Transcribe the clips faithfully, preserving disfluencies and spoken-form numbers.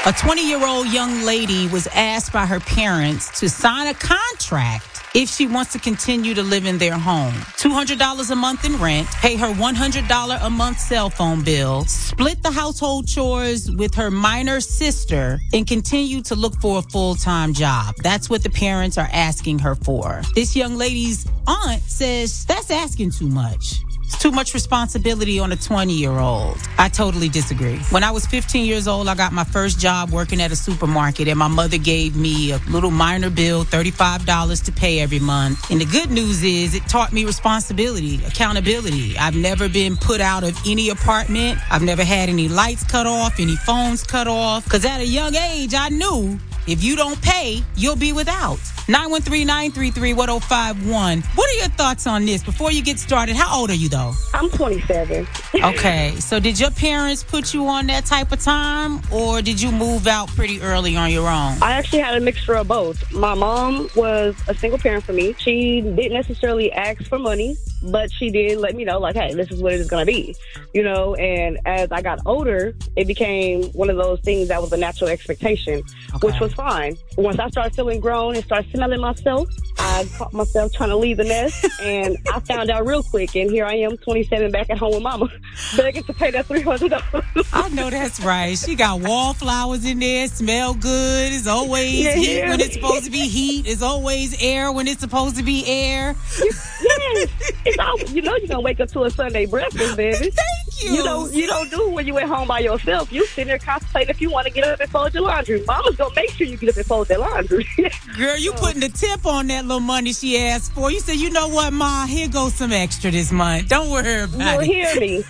A twenty-year-old young lady was asked by her parents to sign a contract if she wants to continue to live in their home. two hundred dollars a month in rent, pay her one hundred dollars a month cell phone bill, split the household chores with her minor sister, and continue to look for a full-time job. That's what the parents are asking her for. This young lady's aunt says that's asking too much. It's too much responsibility on a twenty-year-old. I totally disagree. When I was fifteen years old, I got my first job working at a supermarket, and my mother gave me a little minor bill, thirty-five dollars to pay every month. And the good news is it taught me responsibility, accountability. I've never been put out of any apartment. I've never had any lights cut off, any phones cut off. Because at a young age, I knew if you don't pay, you'll be without. nine one three, nine three three, one oh five one. What are your thoughts on this? Before you get started, how old are you, though? I'm twenty-seven. Okay, so did your parents put you on that type of time, or did you move out pretty early on your own? I actually had a mixture of both. My mom was a single parent for me. She didn't necessarily ask for money, but she did let me know, like, hey, this is what it is going to be, you know, and as I got older, it became one of those things that was a natural expectation, okay, which was fine. Once I started feeling grown and started smelling myself, I caught myself trying to leave the nest, and I found out real quick, and here I am, twenty-seven, back at home with mama, begging to pay that three hundred dollars. I know that's right. She got wallflowers in there, smell good. It's always yeah, heat yeah. when it's supposed to be heat. It's always air when it's supposed to be air. Yes. It's all, you know you're going to wake up to a Sunday breakfast, baby. Thank you. You don't, you don't do it when you at home by yourself. You sitting there contemplating if you want to get up and fold your laundry. Mama's going to make sure you get up and fold that laundry. Girl, you putting the tip on that little money she asked for. You said, you know what, Ma, here goes some extra this month. Don't worry about well, it. Well, hear me.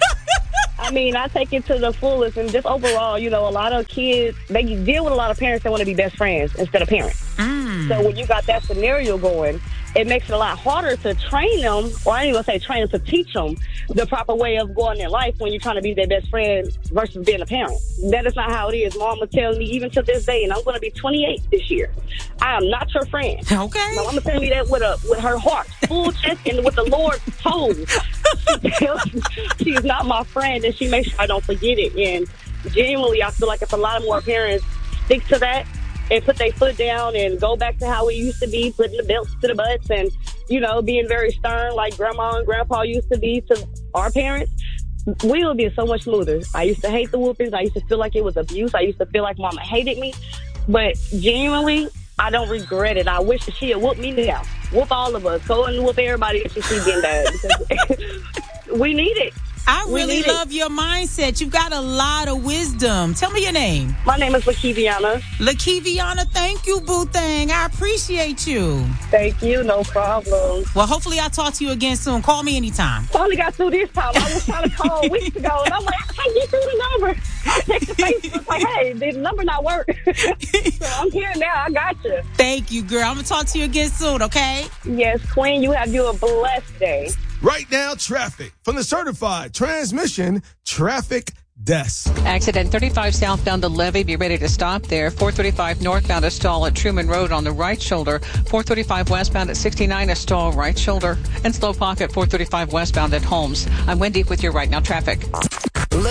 I mean, I take it to the fullest, and just overall, you know, a lot of kids, they deal with a lot of parents that want to be best friends instead of parents. Mm. So when you got that scenario going, it makes it a lot harder to train them, or I ain't gonna say train them, to teach them the proper way of going in life when you're trying to be their best friend versus being a parent. That is not how it is. Mama tells me even to this day, and I'm going to be twenty-eight this year, I am not your friend. Okay. My mama telling me that with a with her heart, full chest, and with the Lord told. She tells me she's not my friend, and she makes sure I don't forget it. And genuinely, I feel like if a lot of more parents stick to that and put their foot down and go back to how it used to be, putting the belts to the butts and, you know, being very stern like grandma and grandpa used to be to our parents, we would be so much smoother. I used to hate the whoopings. I used to feel like it was abuse. I used to feel like mama hated me. But genuinely, I don't regret it. I wish that she had whooped me now. Whoop all of us. Go and whoop everybody that she see being bad. Because we need it. I really love it. Your mindset. You've got a lot of wisdom. Tell me your name. My name is Lakeviana. Lakeviana, thank you, boo thing. I appreciate you. Thank you. No problem. Well, hopefully I'll talk to you again soon. Call me anytime. I only got through this time. I was trying to call weeks ago, and I'm like, I can't get through the number. I texted Facebook like, hey, did the number not work? So I'm here now. I got you. Thank you, girl. I'm going to talk to you again soon, okay? Yes, Queen. You have you a blessed day. Right now, traffic from the certified transmission traffic desk. Accident thirty-five southbound to Levee. Be ready to stop there. four thirty-five northbound, a stall at Truman Road on the right shoulder. four thirty-five westbound at sixty-nine, a stall right shoulder. And slow pocket four thirty-five westbound at Holmes. I'm Wendy with your Right Now traffic.